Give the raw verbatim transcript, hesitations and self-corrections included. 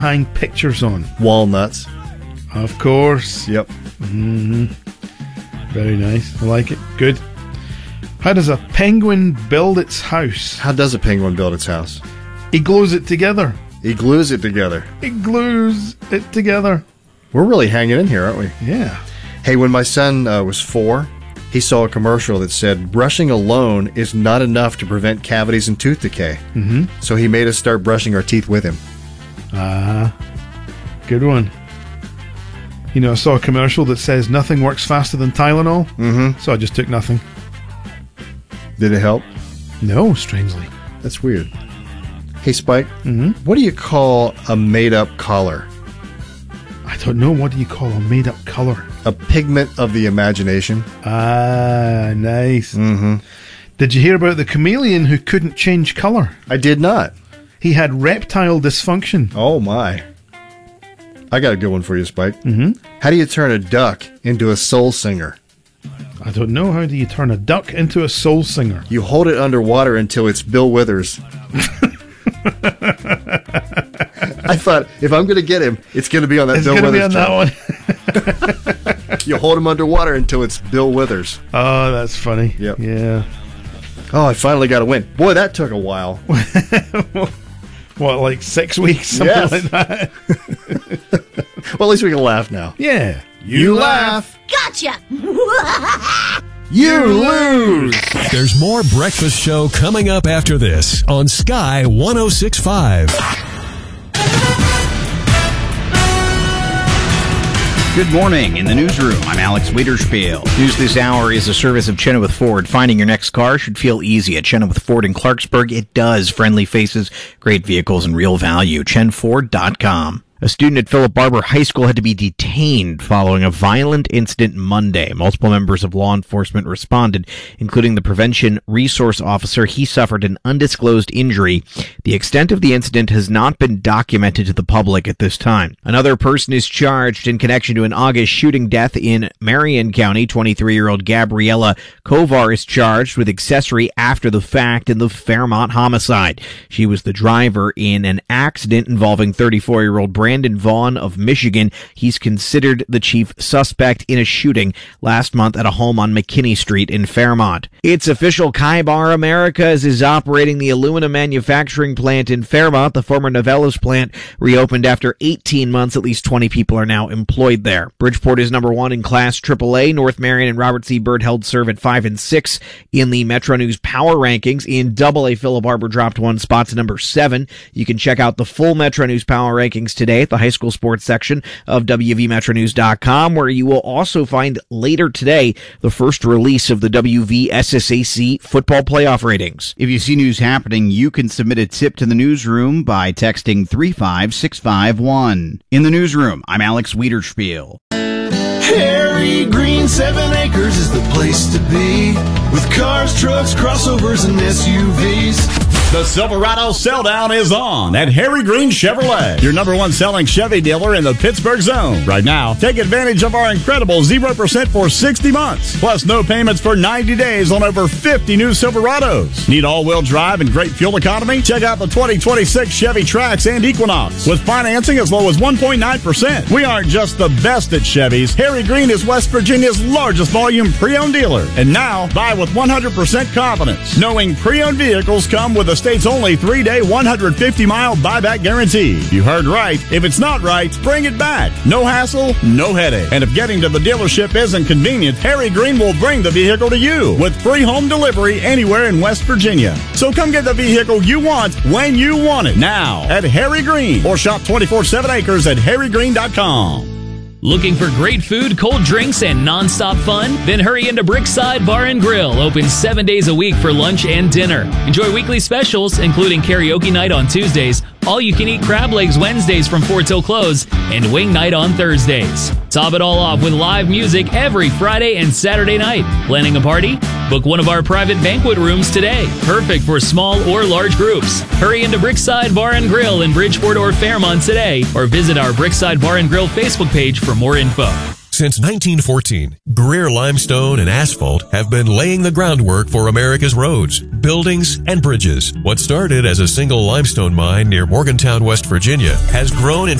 hang pictures on? Walnuts. Of course. Yep. Mm-hmm. Very nice. I like it. Good. How does a penguin build its house? How does a penguin build its house? He glues it together. He glues it together. He glues it together. We're really hanging in here, aren't we? Yeah. Hey, when my son uh, was four, he saw a commercial that said brushing alone is not enough to prevent cavities and tooth decay. Mm-hmm. So he made us start brushing our teeth with him. Ah, good one. You know, I saw a commercial that says nothing works faster than Tylenol. Mm-hmm. So I just took nothing. Did it help? No, strangely. That's weird. Hey, Spike, mm-hmm. what do you call a made-up color? I don't know. What do you call a made-up color? A pigment of the imagination. Ah, nice. Mm-hmm. Did you hear about the chameleon who couldn't change color? I did not. He had reptile dysfunction. Oh, my. I got a good one for you, Spike. Mm-hmm. How do you turn a duck into a soul singer? I don't know. How do you turn a duck into a soul singer? You hold it underwater until it's Bill Withers. I thought, if I'm going to get him, it's going to be on that it's Bill gonna Withers be on that one. You hold him underwater until it's Bill Withers. Oh, that's funny. Yep. Yeah. Oh, I finally got a win. Boy, that took a while. What, like six weeks? Something yes. like that? Well, at least we can laugh now. Yeah. You, you laugh. Gotcha. You lose. There's more Breakfast Show coming up after this on Sky one oh six point five. Good morning. In the newsroom, I'm Alex Wiederspiel. News this hour is a service of Chenoweth Ford. Finding your next car should feel easy at Chenoweth Ford in Clarksburg. It does. Friendly faces, great vehicles, and real value. chen ford dot com. A student at Philip Barber High School had to be detained following a violent incident Monday. Multiple members of law enforcement responded, including the prevention resource officer. He suffered an undisclosed injury. The extent of the incident has not been documented to the public at this time. Another person is charged in connection to an August shooting death in Marion County. twenty-three-year-old Gabriella Kovar is charged with accessory after the fact in the Fairmont homicide. She was the driver in an accident involving thirty-four-year-old Brandon Brandon Vaughn of Michigan. He's considered the chief suspect in a shooting last month at a home on McKinney Street in Fairmont. It's official. Kaibar Americas is operating the aluminum manufacturing plant in Fairmont. The former Novellas plant reopened after eighteen months. At least twenty people are now employed there. Bridgeport is number one in Class triple A. North Marion and Robert C. Byrd held serve at five and six in the Metro News Power Rankings. In double A, Philip Barber dropped one spot to number seven. You can check out the full Metro News Power Rankings today at the high school sports section of W V metro news dot com, where you will also find later today the first release of the W V S S A C football playoff ratings. If you see news happening, you can submit a tip to the newsroom by texting three five six five one. In the newsroom, I'm Alex Wiederspiel. Harry Green Seven Acres is the place to be, with cars, trucks, crossovers, and S U Vs. The Silverado sell-down is on at Harry Green Chevrolet, your number one selling Chevy dealer in the Pittsburgh zone. Right now, take advantage of our incredible zero percent for sixty months, plus no payments for ninety days on over fifty new Silverados. Need all-wheel drive and great fuel economy? Check out the twenty twenty-six Chevy Trax and Equinox with financing as low as one point nine percent. We aren't just the best at Chevys. Harry Green is West Virginia's largest volume pre-owned dealer. And now, buy with one hundred percent confidence, knowing pre-owned vehicles come with a state's only three-day, one hundred fifty mile buyback guarantee. You heard right. If it's not right, bring it back. No hassle, no headache. And if getting to the dealership isn't convenient, Harry Green will bring the vehicle to you with free home delivery anywhere in West Virginia. So come get the vehicle you want when you want it now at Harry Green, or shop twenty-four seven acres at harry green dot com. Looking for great food, cold drinks, and non-stop fun? Then hurry into Brickside Bar and Grill, open seven days a week for lunch and dinner. Enjoy weekly specials, including karaoke night on Tuesdays, all-you-can-eat crab legs Wednesdays from four till close, and wing night on Thursdays. Top it all off with live music every Friday and Saturday night. Planning a party? Book one of our private banquet rooms today. Perfect for small or large groups. Hurry into Brickside Bar and Grill in Bridgeport or Fairmont today, or visit our Brickside Bar and Grill Facebook page for more info. Since nineteen fourteen, Greer Limestone and Asphalt have been laying the groundwork for America's roads, buildings, and bridges. What started as a single limestone mine near Morgantown, West Virginia, has grown into